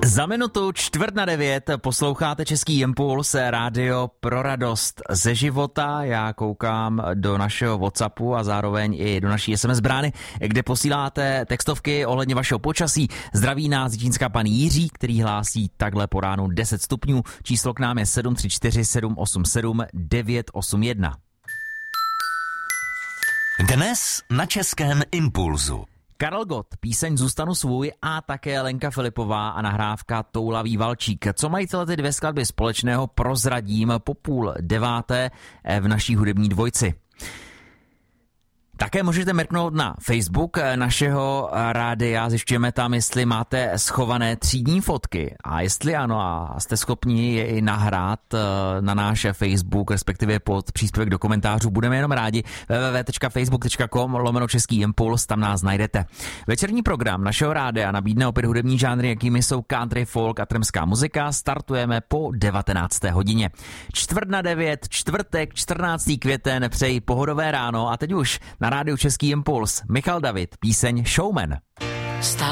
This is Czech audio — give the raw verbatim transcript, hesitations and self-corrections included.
Za minutu čtvrt na devět posloucháte Český impuls, rádio pro radost ze života. Já koukám do našeho WhatsAppu a zároveň i do naší es em es brány, kde posíláte textovky ohledně vašeho počasí. Zdraví nás Jičínská pan Jiří, který hlásí takhle po ránu deset stupňů. Číslo k nám je sedm tři čtyři sedm osm sedm devět osm jedna. Dnes na Českém impulzu. Karel Gott, píseň Zůstanu svůj a také Lenka Filipová a nahrávka Toulavý valčík. Co mají tyhle ty dvě skladby společného, prozradím po půl deváté v naší hudební dvojci. Také můžete mrknout na Facebook našeho rádia, zjišťujeme tam, jestli máte schované třídní fotky a jestli ano a jste schopni je i nahrát na náš Facebook, respektive pod příspěvek do komentářů. Budeme jenom rádi. w w w tečka facebook tečka com lomeno Český impuls, tam nás najdete. Večerní program našeho rádia nabídne opět hudební žánry, jakými jsou country, folk a tremská muzika. Startujeme po devatenácté hodině. Čtvrt na devět, čtvrtek, čtrnáctého květen, přeji pohodové ráno a teď už na rádiu Český impuls Michal David, píseň Showman.